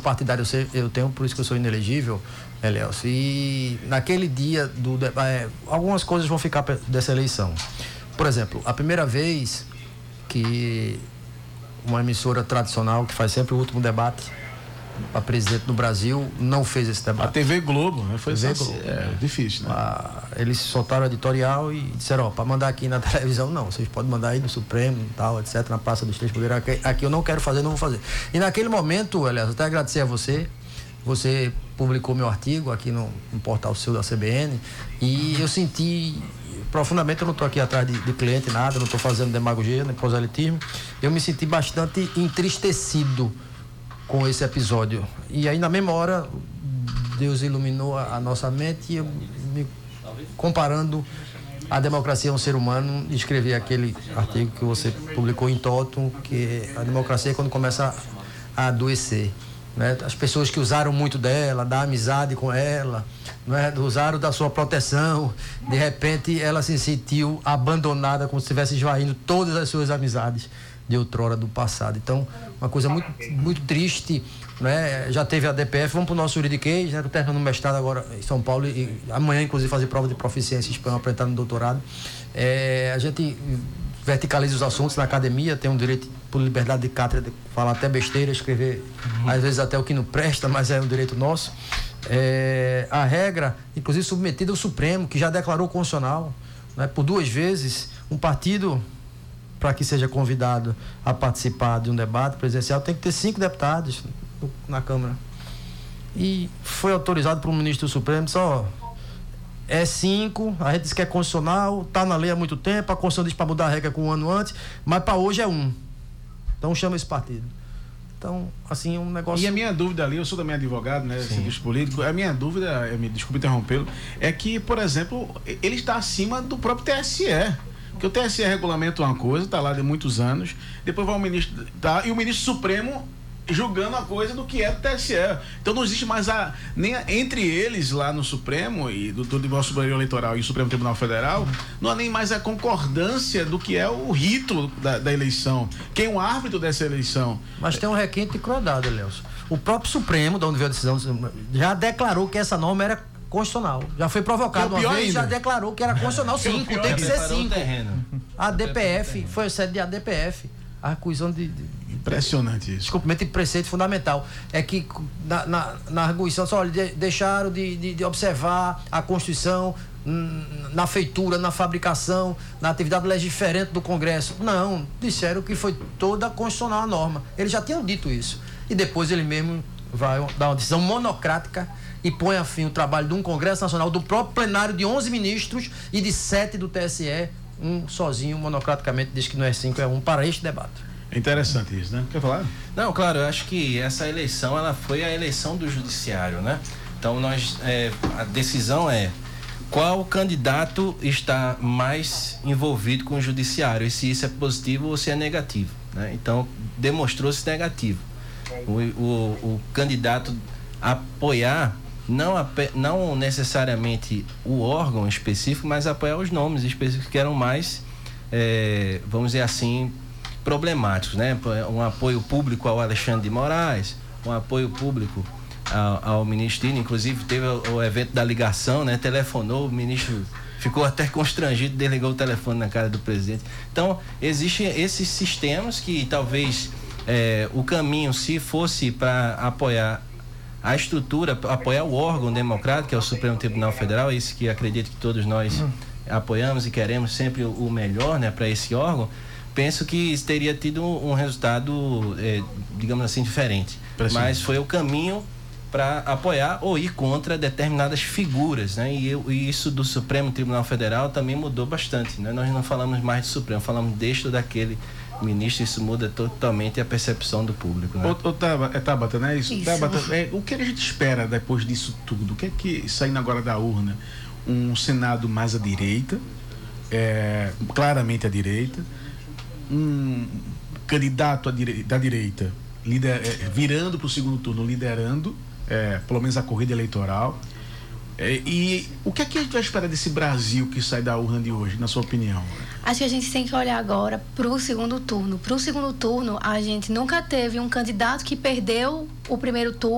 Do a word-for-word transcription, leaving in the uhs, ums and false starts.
partidário eu, sei, eu tenho, por isso que eu sou inelegível, Elielso. E naquele dia, do, é, algumas coisas vão ficar dessa eleição. Por exemplo, a primeira vez que uma emissora tradicional, que faz sempre o último debate para presidente do Brasil, não fez esse debate. A T V Globo, né? Foi T V só, Globo. É difícil, né? A, eles soltaram o editorial e disseram, ó, para mandar aqui na televisão, não, vocês podem mandar aí no Supremo, tal, etcétera, na Praça dos Três Poderes, aqui, aqui eu não quero fazer, não vou fazer. E naquele momento, aliás, até agradecer a você, você publicou meu artigo aqui no, no portal seu da C B N, e eu senti profundamente, eu não estou aqui atrás de, de cliente, nada, não estou fazendo demagogia, nem proselitismo, eu me senti bastante entristecido com esse episódio. E aí, na mesma hora, Deus iluminou a, a nossa mente e eu, me comparando a democracia a um ser humano, escrevi aquele artigo que você publicou em Totum, que a democracia é quando começa a, a adoecer. Né? As pessoas que usaram muito dela, da amizade com ela, né? Usaram da sua proteção, de repente ela se sentiu abandonada, como se estivesse esvaindo todas as suas amizades de outrora do passado. Então, uma coisa muito, muito triste, né? Já teve a D P F, vamos para o nosso juridiquês, né? Estou terminando o mestrado agora em São Paulo e, e amanhã, inclusive, fazer prova de proficiência em espanhol para entrar no doutorado. É, a gente verticaliza os assuntos na academia, tem um direito por liberdade de cátedra, de falar até besteira, escrever, uhum. às vezes até o que não presta, mas é um direito nosso. É, a regra, inclusive submetida ao Supremo, que já declarou constitucional, né? Por duas vezes, um partido, para que seja convidado a participar de um debate presidencial, tem que ter cinco deputados na Câmara. E foi autorizado por um ministro do Supremo, só é cinco, a gente diz que é constitucional, está na lei há muito tempo, a Constituição diz para mudar a regra com um ano antes, mas para hoje é um. Então chama esse partido. Então, assim, um negócio... E a minha dúvida ali, eu sou também advogado, né, serviço político, a minha dúvida, eu me desculpe interrompê-lo, é que, por exemplo, ele está acima do próprio T S E. Porque o T S E regulamenta uma coisa, está lá de muitos anos, depois vai o ministro, tá, e o ministro Supremo julgando a coisa do que é do T S E. Então não existe mais a, nem a, entre eles lá no Supremo e do, do Tribunal Superior Eleitoral e o Supremo Tribunal Federal, não há nem mais a concordância do que é o rito da, da eleição, quem é o árbitro dessa eleição. Mas tem um requinte de crueldade, Elielso. O próprio Supremo, da onde veio a decisão, já declarou que essa norma era constitucional. Já foi provocado uma vez, já declarou que era constitucional cinco, tem que ser cinco. A D P F, foi o sede de A D P F. A arguição de, de impressionante isso. Descumprimento de preceito fundamental. É que na, na, na arguição, só olha, de, deixaram de, de, de observar a Constituição na feitura, na fabricação, na atividade legiferente do Congresso. Não, disseram que foi toda constitucional a norma. Eles já tinham dito isso. E depois ele mesmo vai dar uma decisão monocrática e põe a fim o trabalho de um Congresso Nacional, do próprio plenário de onze ministros e de sete do T S E, um sozinho, monocraticamente, diz que não é cinco, é um, para este debate. É interessante isso, né? Quer falar? Não, claro, eu acho que essa eleição, ela foi a eleição do judiciário, né? Então, nós, é, a decisão é qual candidato está mais envolvido com o judiciário, e se isso é positivo ou se é negativo, né? Então, demonstrou-se negativo. O, o, o candidato apoiar Não, não necessariamente o órgão específico, mas apoiar os nomes específicos que eram mais, é, vamos dizer assim, problemáticos, né? Um apoio público ao Alexandre de Moraes, um apoio público ao, ao ministro Tino, inclusive teve o, o evento da ligação, né? Telefonou, o ministro ficou até constrangido, desligou o telefone na cara do presidente. Então, existem esses sistemas que talvez é, o caminho, se fosse para apoiar a estrutura, apoiar o órgão democrático, que é o Supremo Tribunal Federal, esse que acredito que todos nós uhum. apoiamos e queremos sempre o melhor, né, para esse órgão, penso que teria tido um resultado, é, digamos assim, diferente. Mas foi o caminho para apoiar ou ir contra determinadas figuras, né? E, eu, e isso do Supremo Tribunal Federal também mudou bastante, né? Nós não falamos mais do Supremo, falamos deste ou daquele ministro, isso muda totalmente a percepção do público, né? Ô, ô Tabata, é Tabata, né? Isso, isso. Tabata, é, o que a gente espera depois disso tudo? O que é que, saindo agora da urna, um Senado mais à direita, é, claramente à direita, um candidato à direi- da direita lider, é, virando para o segundo turno, liderando, é, pelo menos a corrida eleitoral. É, e o que é que a gente vai esperar desse Brasil que sai da urna de hoje, na sua opinião? Acho que a gente tem que olhar agora para o segundo turno. Para o segundo turno, a gente nunca teve um candidato que perdeu o primeiro turno